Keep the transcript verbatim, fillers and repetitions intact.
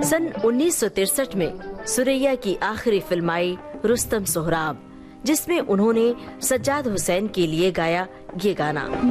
सन उन्नीस सौ तिरसठ में सुरैया की आखिरी फिल्म आई रुस्तम सोहराब, जिसमें उन्होंने सज्जाद हुसैन के लिए गाया ये गाना।